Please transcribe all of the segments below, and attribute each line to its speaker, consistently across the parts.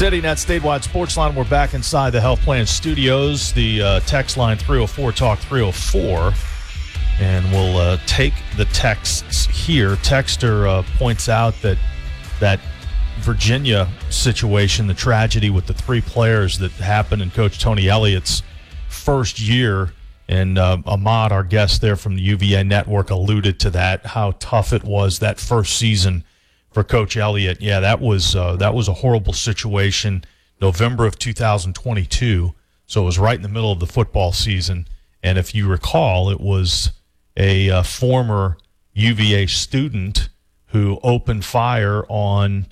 Speaker 1: Sitting at Statewide Sports Line, we're back inside the Health Plan Studios. The text line 304 Talk 304, and we'll take the texts here. Texter points out that Virginia situation, the tragedy with the three players that happened in Coach Tony Elliott's first year, and Ahmad, our guest there from the UVA Network, alluded to that, how tough it was that first season for Coach Elliott. Yeah, that was a horrible situation. November of 2022, so it was right in the middle of the football season. And if you recall, it was a former UVA student who opened fire on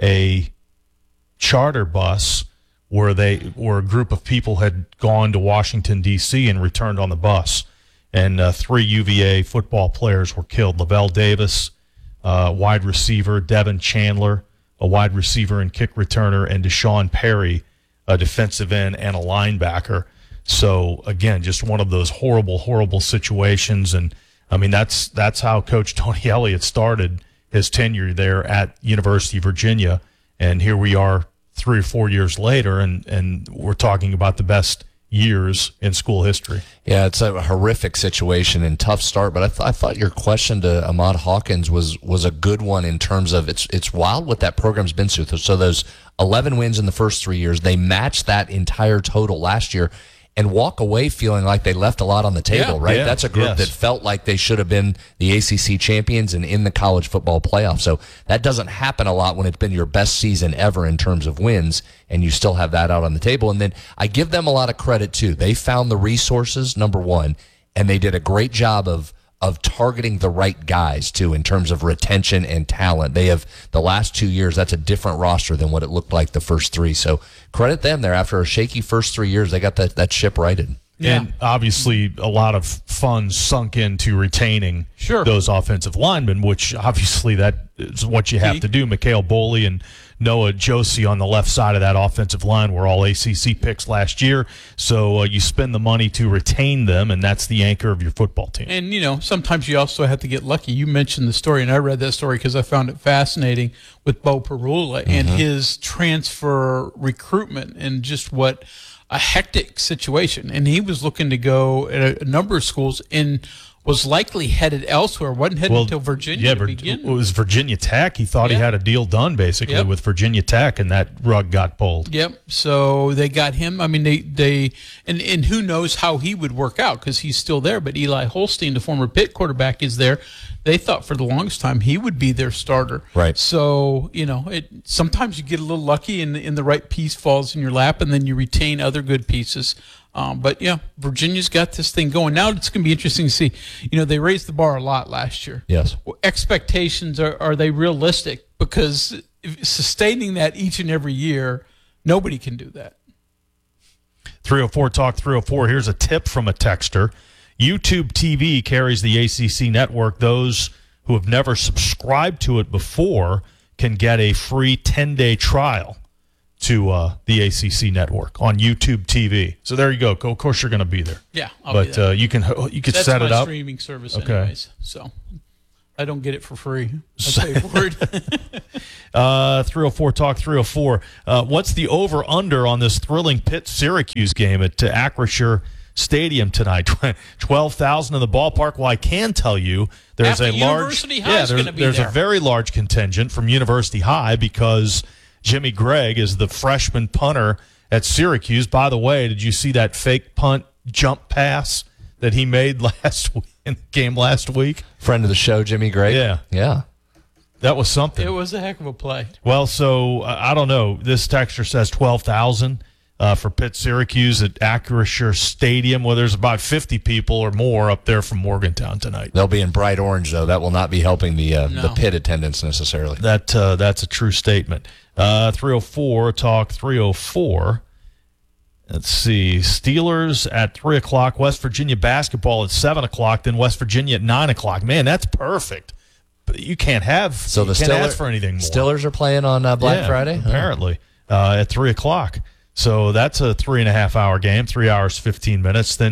Speaker 1: a charter bus where a group of people had gone to Washington, D.C. and returned on the bus. And three UVA football players were killed. Lavelle Davis, wide receiver, Devin Chandler, a wide receiver and kick returner, and Deshaun Perry, a defensive end and a linebacker. So, again, just one of those horrible, horrible situations. And, I mean, that's how Coach Tony Elliott started his tenure there at University of Virginia. And here we are 3 or 4 years later, and we're talking about the best years in school history.
Speaker 2: Yeah, it's a horrific situation and tough start, but I thought your question to Ahmad Hawkins was a good one in terms of it's wild what that program's been through. So those 11 wins in the first 3 years, they matched that entire total last year and walk away feeling like they left a lot on the table, right?
Speaker 1: Yeah,
Speaker 2: that's a group that felt like they should have been the ACC champions and in the college football playoff. So that doesn't happen a lot when it's been your best season ever in terms of wins, and you still have that out on the table. And then I give them a lot of credit, too. They found the resources, number one, and they did a great job of targeting the right guys, too, in terms of retention and talent. They have, the last 2 years, that's a different roster than what it looked like the first three. So credit them there. After a shaky first 3 years, they got that ship righted.
Speaker 1: Yeah. And obviously a lot of funds sunk into retaining those offensive linemen, which obviously that is what you have to do. Mikhail Boley and Noah Josie on the left side of that offensive line were all ACC picks last year. So you spend the money to retain them, and that's the anchor of your football team.
Speaker 3: And, you know, sometimes you also have to get lucky. You mentioned the story, and I read that story because I found it fascinating with Bo Perula and his transfer recruitment and just what a hectic situation. And he was looking to go at a number of schools and was likely headed elsewhere. Wasn't headed to Virginia to begin.
Speaker 1: It was Virginia Tech. He thought he had a deal done, basically, with Virginia Tech, and that rug got pulled.
Speaker 3: Yep. So they got him. I mean, and who knows how he would work out because he's still there. But Eli Holstein, the former Pitt quarterback, is there. They thought for the longest time he would be their starter.
Speaker 2: Right.
Speaker 3: So, you know, sometimes you get a little lucky and the right piece falls in your lap, and then you retain other good pieces. But, yeah, Virginia's got this thing going. Now it's going to be interesting to see. You know, they raised the bar a lot last year.
Speaker 2: Yes.
Speaker 3: Expectations, are they realistic? Because sustaining that each and every year, nobody can do that.
Speaker 1: 304 Talk 304. Here's a tip from a texter. YouTube TV carries the ACC network. Those who have never subscribed to it before can get a free 10-day trial to the ACC network on YouTube TV. So there you go. Of course, you're going to be there.
Speaker 3: Yeah,
Speaker 1: but you can set it up.
Speaker 3: That's my streaming service, anyways. So I don't get it for free. I pay for it.
Speaker 1: 304 Talk 304. What's the over/under on this thrilling Pitt-Syracuse game at Acrisure Stadium tonight? 12,000 in the ballpark. Well, I can tell you there's a very large contingent from University High because Jimmy Gregg is the freshman punter at Syracuse. By the way, did you see that fake punt jump pass that he made in the game last week?
Speaker 2: Friend of the show, Jimmy Gregg. Yeah.
Speaker 1: That was something.
Speaker 3: It was a heck of a play.
Speaker 1: Well, so I don't know. This texter says 12,000 for Pitt-Syracuse at Acrisure Stadium. Well, there's about 50 people or more up there from Morgantown tonight.
Speaker 2: They'll be in bright orange, though. That will not be helping the Pitt attendance necessarily.
Speaker 1: That's a true statement. 304 Talk 304. Let's see. Steelers at 3 o'clock. West Virginia basketball at 7 o'clock. Then West Virginia at 9 o'clock. Man, that's perfect. But you can't ask for anything more.
Speaker 2: Steelers are playing on Black Friday?
Speaker 1: Apparently, at 3 o'clock. So that's a 3.5 hour game, 3 hours, 15 minutes. Then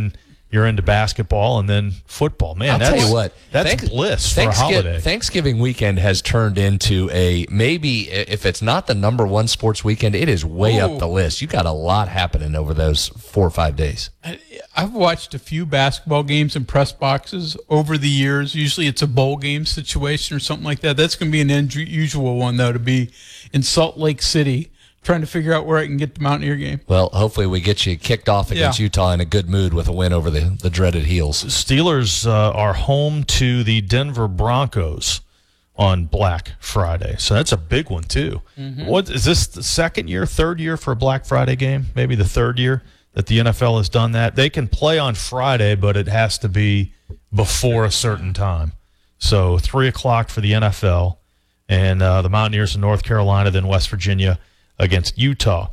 Speaker 1: you're into basketball and then football. Man,
Speaker 2: I'll tell you what,
Speaker 1: that's bliss for a holiday.
Speaker 2: Thanksgiving weekend has turned into maybe if it's not the number one sports weekend, it is way up the list. You got a lot happening over those 4 or 5 days.
Speaker 3: I've watched a few basketball games in press boxes over the years. Usually it's a bowl game situation or something like that. That's going to be an unusual one, though, to be in Salt Lake City trying to figure out where I can get the Mountaineer game.
Speaker 2: Well, hopefully we get you kicked off against Utah in a good mood with a win over the dreaded Heels.
Speaker 1: Steelers are home to the Denver Broncos on Black Friday. So that's a big one, too. What is this, the second year, third year for a Black Friday game? Maybe the third year that the NFL has done that. They can play on Friday, but it has to be before a certain time. So 3 o'clock for the NFL, and the Mountaineers in North Carolina, then West Virginia against Utah.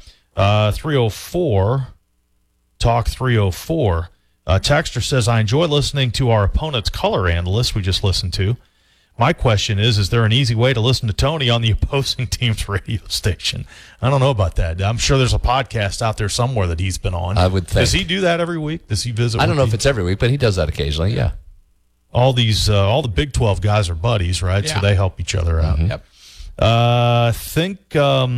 Speaker 1: 304, Talk 304. Texter says, I enjoy listening to our opponent's color analyst we just listened to. My question is there an easy way to listen to Tony on the opposing team's radio station? I don't know about that. I'm sure there's a podcast out there somewhere that he's been on.
Speaker 2: I would think.
Speaker 1: Does he do that every week? Does he visit?
Speaker 2: I don't know if it's every week, but he does that occasionally, yeah.
Speaker 1: All the Big 12 guys are buddies, right?
Speaker 3: Yeah.
Speaker 1: So they help each other out.
Speaker 3: Yep.
Speaker 1: I think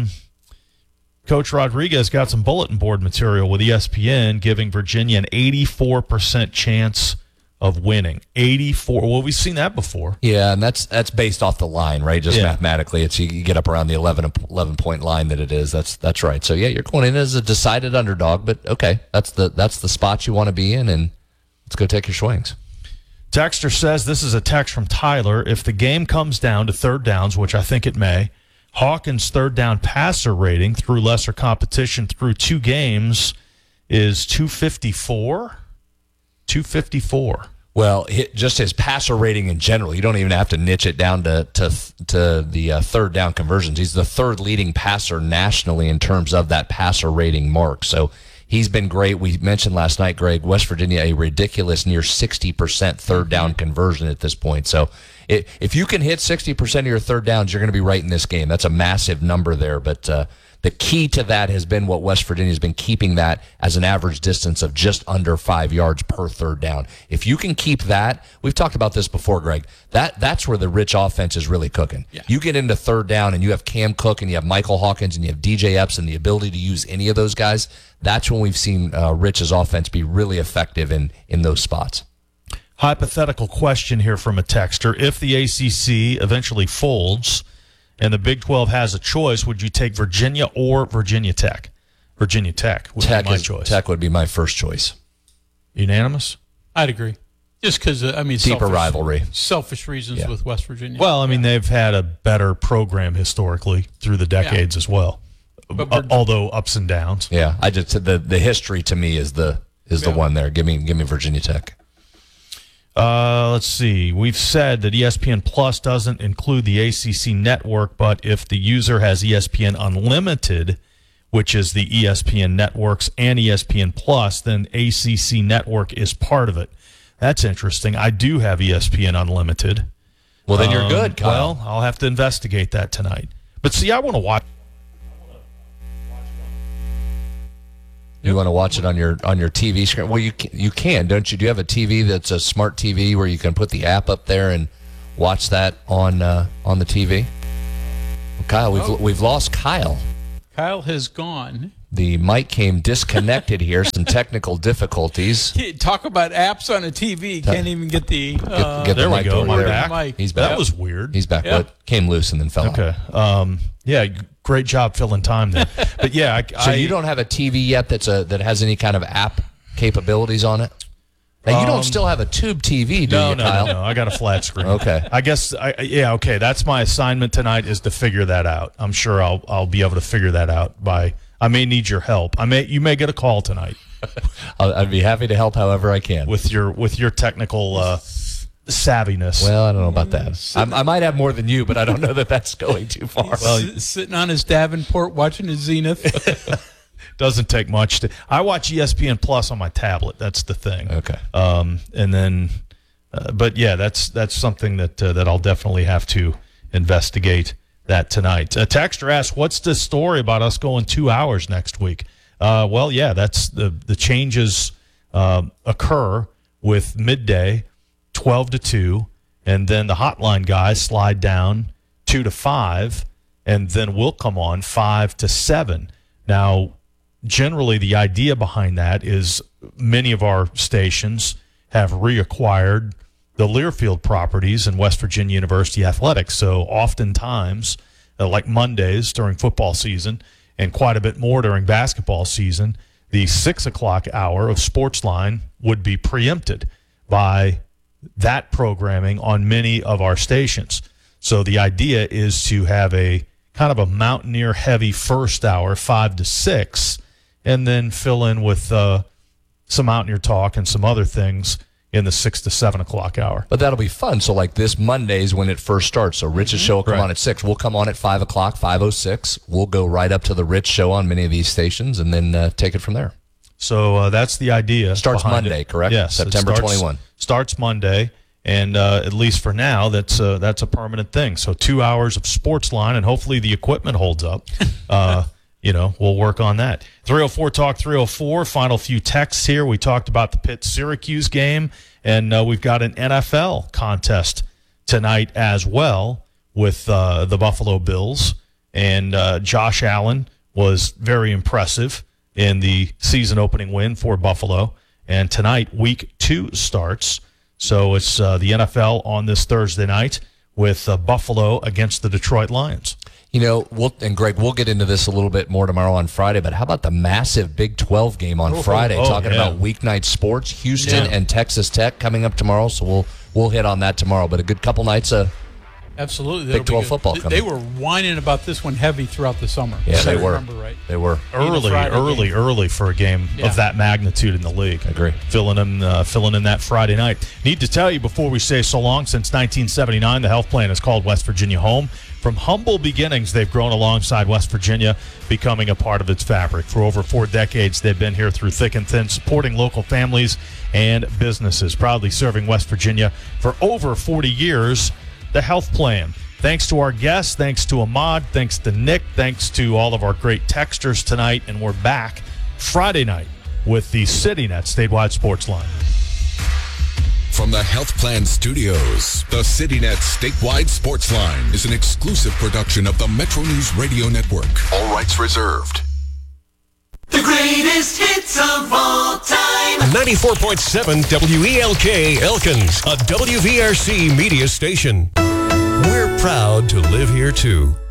Speaker 1: Coach Rodriguez got some bulletin board material with ESPN giving Virginia an 84% chance of winning. 84. Well, we've seen that before.
Speaker 2: Yeah, and that's based off the line, right? Just mathematically, it's you get up around the 11 point line that it is. That's right. So yeah, you're going in as a decided underdog, but okay, that's the spot you want to be in, and let's go take your swings.
Speaker 1: Texter says, this is a text from Tyler. If the game comes down to third downs, which I think it may, Hawkins' third down passer rating through lesser competition through 2 games is 254. 254.
Speaker 2: Well, just his passer rating in general, you don't even have to niche it down to the third down conversions. He's the third leading passer nationally in terms of that passer rating mark. So he's been great. We mentioned last night, Greg, West Virginia, a ridiculous near 60% third down conversion at this point. So if you can hit 60% of your third downs, you're going to be right in this game. That's a massive number there. But the key to that has been what West Virginia has been keeping that as an average distance of just under 5 yards per third down. If you can keep that, we've talked about this before, Greg, that's where the Rich offense is really cooking.
Speaker 3: Yeah.
Speaker 2: You get into third down and you have Cam Cook and you have Michael Hawkins and you have DJ Epps and the ability to use any of those guys, that's when we've seen Rich's offense be really effective in those spots.
Speaker 1: Hypothetical question here from a texter. If the ACC eventually folds and the Big 12 has a choice, would you take Virginia or Virginia Tech? Virginia Tech would be my choice.
Speaker 2: Tech would be my first choice.
Speaker 1: Unanimous?
Speaker 3: I'd agree. Just because,
Speaker 2: deeper rivalry.
Speaker 3: Selfish reasons with West Virginia.
Speaker 1: Well, I mean, they've had a better program historically through the decades as well, although ups and downs.
Speaker 2: Yeah, I just said the history to me is the one there. Give me Virginia Tech.
Speaker 1: Let's see. We've said that ESPN Plus doesn't include the ACC network, but if the user has ESPN Unlimited, which is the ESPN networks and ESPN Plus, then ACC network is part of it. That's interesting. I do have ESPN Unlimited.
Speaker 2: Well, then you're good, Kyle.
Speaker 1: Well, I'll have to investigate that tonight. But see, I want to watch.
Speaker 2: You want to watch it on your TV screen? Well, you can, don't you? Do you have a TV that's a smart TV where you can put the app up there and watch that on the TV? Well, Kyle, we've lost Kyle.
Speaker 3: Kyle has gone.
Speaker 2: The mic came disconnected here. Some technical difficulties.
Speaker 3: Talk about apps on a TV. Can't even get the
Speaker 2: get
Speaker 1: there
Speaker 2: the
Speaker 1: we
Speaker 2: mic
Speaker 1: go.
Speaker 2: to
Speaker 1: My
Speaker 2: work.
Speaker 1: back.
Speaker 2: He's back.
Speaker 1: That was weird.
Speaker 2: He's back.
Speaker 3: Yeah.
Speaker 2: But came loose and then fell out.
Speaker 1: Okay. Yeah. Great job filling time there. But yeah,
Speaker 2: So you don't have a TV yet that has any kind of app capabilities on it? Now, you don't still have a tube TV, do you, Kyle?
Speaker 1: No. I got a flat screen.
Speaker 2: Okay.
Speaker 1: I guess. Okay. That's my assignment tonight is to figure that out. I'm sure I'll be able to figure that out by. I may need your help. You may get a call tonight.
Speaker 2: I'd be happy to help however I can
Speaker 1: with your technical savviness.
Speaker 2: Well, I don't know about that. I might have more than you, but I don't know that that's going too far.
Speaker 3: Well, sitting on his Davenport watching his Zenith.
Speaker 1: Doesn't take much I watch ESPN Plus on my tablet. That's the thing.
Speaker 2: Okay.
Speaker 1: And then, but yeah, that's something that I'll definitely have to investigate that tonight. Texter asks, what's the story about us going 2 hours next week? Well, yeah, that's the changes occur with midday, 12 to 2, and then the hotline guys slide down 2 to 5, and then we'll come on 5 to 7. Now, generally, the idea behind that is many of our stations have reacquired the Learfield properties in West Virginia University Athletics. So oftentimes, like Mondays during football season and quite a bit more during basketball season, the 6 o'clock hour of Sportsline would be preempted by that programming on many of our stations. So the idea is to have a kind of a Mountaineer heavy first hour, 5 to 6, and then fill in with some Mountaineer talk and some other things in the 6 to 7 o'clock hour.
Speaker 2: But that'll be fun. So like this Monday's when it first starts. So Rich's show will come on at 6. We'll come on at 5 o'clock, 5:06. We'll go right up to the Rich show on many of these stations and then take it from there.
Speaker 1: So that's the idea.
Speaker 2: Starts Monday, correct?
Speaker 1: Yes.
Speaker 2: September 21.
Speaker 1: Starts Monday. And at least for now, that's a permanent thing. So 2 hours of Sportsline, and hopefully the equipment holds up. We'll work on that. 304 Talk 304, final few texts here. We talked about the Pitt-Syracuse game, and we've got an NFL contest tonight as well with the Buffalo Bills. And Josh Allen was very impressive in the season opening win for Buffalo. And tonight, week 2 starts. So it's the NFL on this Thursday night with Buffalo against the Detroit Lions.
Speaker 2: Greg, we'll get into this a little bit more tomorrow on Friday, but how about the massive Big 12 game on Friday? Talking about weeknight sports, Houston and Texas Tech coming up tomorrow, so we'll hit on that tomorrow. But a good couple nights of
Speaker 3: absolutely
Speaker 2: Big 12 football coming.
Speaker 3: They were whining about this one heavy throughout the summer.
Speaker 2: Yeah, they were.
Speaker 3: Right.
Speaker 2: They were
Speaker 1: Early for a game of that magnitude in the league.
Speaker 2: I agree.
Speaker 1: Filling in that Friday night. Need to tell you before we say so long, since 1979, the health plan is called West Virginia home. From humble beginnings, they've grown alongside West Virginia, becoming a part of its fabric. For over 4 decades, they've been here through thick and thin, supporting local families and businesses. Proudly serving West Virginia for over 40 years. The health plan. Thanks to our guests, thanks to Ahmad, thanks to Nick, thanks to all of our great texters tonight, and we're back Friday night with the CityNet Statewide Sports Line.
Speaker 4: From the Health Plan Studios, the CityNet Statewide Sports Line is an exclusive production of the Metro News Radio Network. All rights reserved.
Speaker 5: The greatest hits of all time.
Speaker 6: 94.7 WELK Elkins, a WVRC media station. We're proud to live here too.